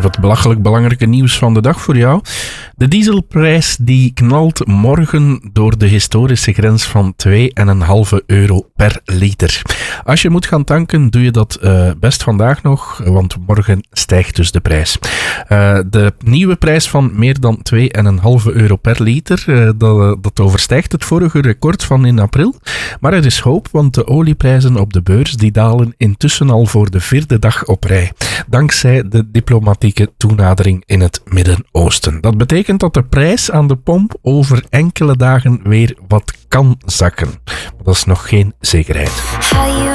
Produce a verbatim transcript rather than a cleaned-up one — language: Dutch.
heb het belachelijk belangrijke nieuws van de dag voor jou. De dieselprijs die knalt morgen door de historische grens van twee komma vijf euro per liter. Als je moet gaan tanken, doe je dat uh, best vandaag nog, want morgen stijgt dus de prijs. Uh, de nieuwe prijs van meer dan twee komma vijf euro per liter, uh, dat, dat overstijgt het vorige record van in april. Maar er is hoop, want de olieprijzen op de beurs die dalen intussen al voor de vierde dag op rij. Dankzij de diplomatieke toenadering in het Midden-Oosten. Dat betekent dat de prijs aan de pomp over enkele dagen weer wat kan zakken. Maar dat is nog geen zekerheid.